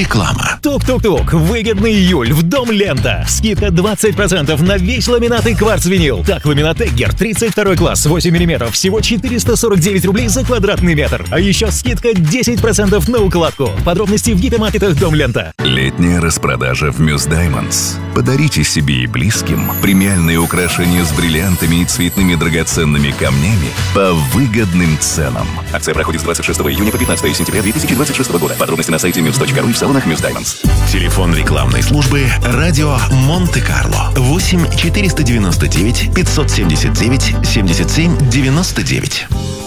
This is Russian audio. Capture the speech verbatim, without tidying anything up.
Реклама. Тук-тук-тук. Выгодный июль в Дом Лента. Скидка двадцать процентов на весь ламинат и кварцвинил. Так, ламинат Эггер тридцать второй класс, восемь миллиметров, всего четыреста сорок девять рублей за квадратный метр. А еще скидка десять процентов на укладку. Подробности в гипермаркетах Дом Лента. Летняя распродажа в Мюс Даймондс. Подарите себе и близким премиальные украшения с бриллиантами и цветными драгоценными камнями по выгодным ценам. Акция проходит с двадцать шестого июня по пятнадцатого сентября две тысячи двадцать шестого года. Подробности на сайте мюс точка ру и в салонах Мюс Даймондс. Телефон рекламной службы «Радио Монте-Карло» восемь четыреста девяносто девять пятьсот семьдесят девять семьдесят семь девяносто девять.